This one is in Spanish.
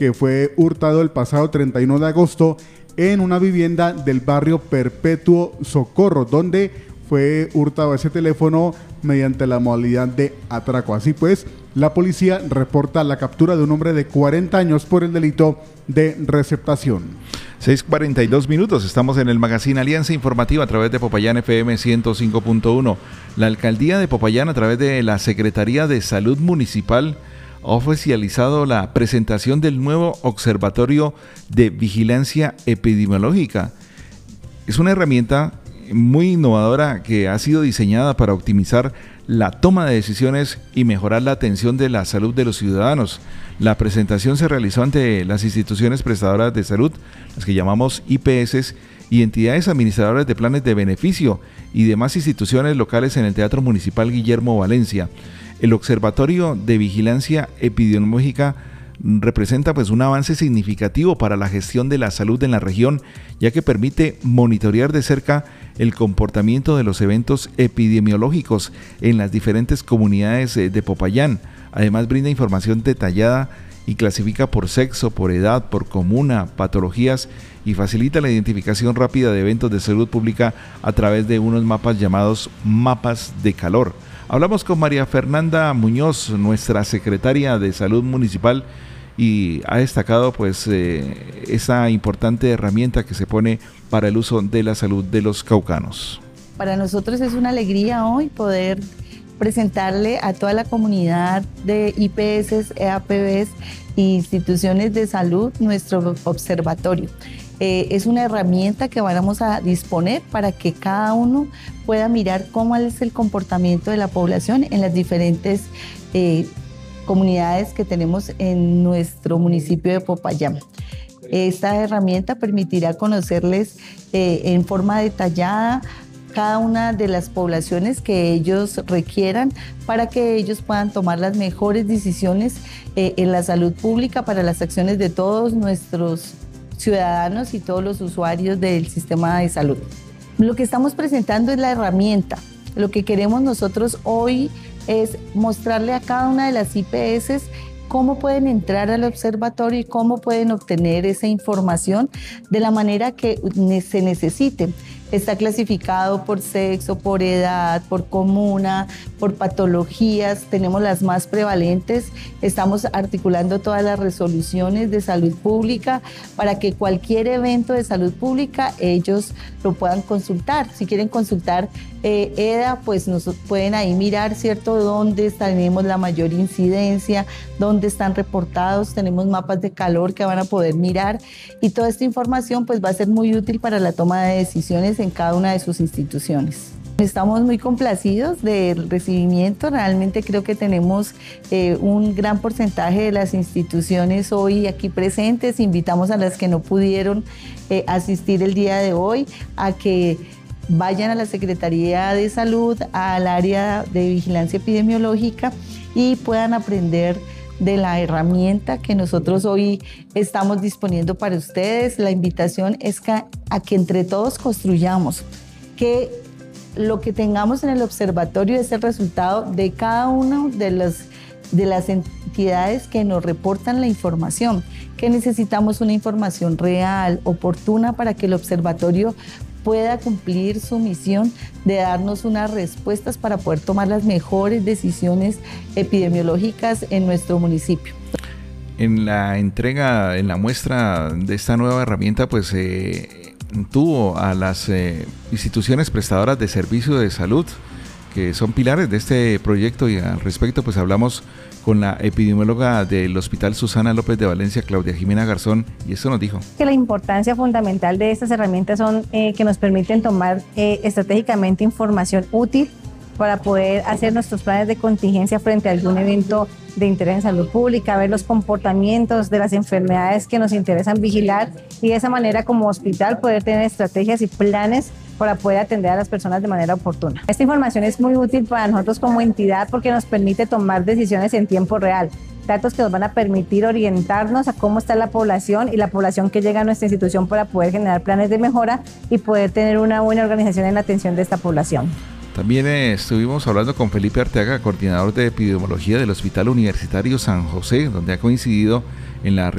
que fue hurtado el pasado 31 de agosto en una vivienda del barrio Perpetuo Socorro, donde fue hurtado ese teléfono mediante la modalidad de atraco. Así pues, la policía reporta la captura de un hombre de 40 años por el delito de receptación. 6:42 minutos, estamos en el Magazine Alianza Informativa a través de Popayán FM 105.1. La Alcaldía de Popayán, a través de la Secretaría de Salud Municipal, ha oficializado la presentación del nuevo Observatorio de Vigilancia Epidemiológica. Es una herramienta muy innovadora que ha sido diseñada para optimizar la toma de decisiones y mejorar la atención de la salud de los ciudadanos. La presentación se realizó ante las instituciones prestadoras de salud, las que llamamos IPS, y entidades administradoras de planes de beneficio y demás instituciones locales en el Teatro Municipal Guillermo Valencia. El Observatorio de Vigilancia Epidemiológica representa pues un avance significativo para la gestión de la salud en la región, ya que permite monitorear de cerca el comportamiento de los eventos epidemiológicos en las diferentes comunidades de Popayán. Además, brinda información detallada y clasifica por sexo, por edad, por comuna, patologías, y facilita la identificación rápida de eventos de salud pública a través de unos mapas llamados mapas de calor. Hablamos con María Fernanda Muñoz, nuestra secretaria de Salud Municipal, y ha destacado pues esa importante herramienta que se pone para el uso de la salud de los caucanos. Para nosotros es una alegría hoy poder presentarle a toda la comunidad de IPS, EAPBs e instituciones de salud nuestro observatorio. Es una herramienta que vamos a disponer para que cada uno pueda mirar cómo es el comportamiento de la población en las diferentes comunidades que tenemos en nuestro municipio de Popayán. Esta herramienta permitirá conocerles en forma detallada cada una de las poblaciones que ellos requieran para que ellos puedan tomar las mejores decisiones en la salud pública para las acciones de todos nuestros ciudadanos y todos los usuarios del sistema de salud. Lo que estamos presentando es la herramienta. Lo que queremos nosotros hoy es mostrarle a cada una de las IPS cómo pueden entrar al observatorio y cómo pueden obtener esa información de la manera que se necesite. Está clasificado por sexo, por edad, por comuna, por patologías. Tenemos las más prevalentes. Estamos articulando todas las resoluciones de salud pública para que cualquier evento de salud pública ellos lo puedan consultar. Si quieren consultar EDA, pues nos pueden ahí mirar, ¿cierto?, dónde tenemos la mayor incidencia, dónde están reportados. Tenemos mapas de calor que van a poder mirar y toda esta información pues va a ser muy útil para la toma de decisiones en cada una de sus instituciones. Estamos muy complacidos del recibimiento. Realmente creo que tenemos un gran porcentaje de las instituciones hoy aquí presentes. Invitamos a las que no pudieron asistir el día de hoy a que vayan a la Secretaría de Salud, al área de vigilancia epidemiológica y puedan aprender de la herramienta que nosotros hoy estamos disponiendo para ustedes. La invitación es a que entre todos construyamos, que lo que tengamos en el observatorio es el resultado de cada una de las entidades que nos reportan la información, que necesitamos una información real, oportuna, para que el observatorio pueda cumplir su misión de darnos unas respuestas para poder tomar las mejores decisiones epidemiológicas en nuestro municipio. En la entrega, en la muestra de esta nueva herramienta, pues tuvo a las instituciones prestadoras de servicio de salud, que son pilares de este proyecto, y al respecto pues hablamos con la epidemióloga del Hospital Susana López de Valencia, Claudia Jimena Garzón, y esto nos dijo. Que la importancia fundamental de estas herramientas son que nos permiten tomar estratégicamente información útil para poder hacer nuestros planes de contingencia frente a algún evento de interés en salud pública, ver los comportamientos de las enfermedades que nos interesan vigilar y de esa manera como hospital poder tener estrategias y planes para poder atender a las personas de manera oportuna. Esta información es muy útil para nosotros como entidad porque nos permite tomar decisiones en tiempo real, datos que nos van a permitir orientarnos a cómo está la población y la población que llega a nuestra institución para poder generar planes de mejora y poder tener una buena organización en la atención de esta población. También estuvimos hablando con Felipe Arteaga, coordinador de epidemiología del Hospital Universitario San José, donde ha coincidido en la